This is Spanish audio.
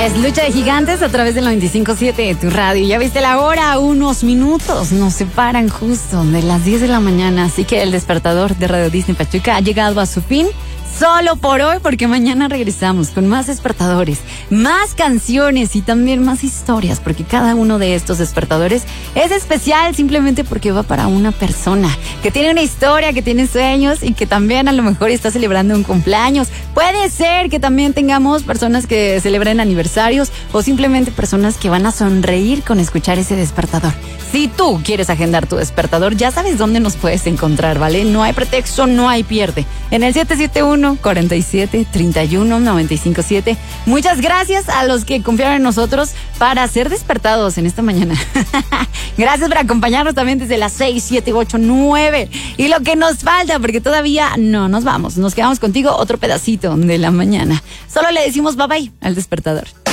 Es Lucha de Gigantes a través del 95.7 de tu radio. Ya viste la hora, unos minutos nos separan justo de las 10 de la mañana. Así que el despertador de Radio Disney Pachuca ha llegado a su fin. Solo por hoy, porque mañana regresamos con más despertadores, más canciones y también más historias, porque cada uno de estos despertadores es especial simplemente porque va para una persona que tiene una historia, que tiene sueños y que también a lo mejor está celebrando un cumpleaños. Puede ser que también tengamos personas que celebren aniversarios o simplemente personas que van a sonreír con escuchar ese despertador. Si tú quieres agendar tu despertador, ya sabes dónde nos puedes encontrar, ¿vale? No hay pretexto, no hay pierde. En el 771-47-31-957. Muchas gracias a los que confiaron en nosotros para ser despertados en esta mañana. Gracias por acompañarnos también desde las 6, 7, 8, 9. Y lo que nos falta, porque todavía no nos vamos. Nos quedamos contigo otro pedacito de la mañana. Solo le decimos bye bye al despertador.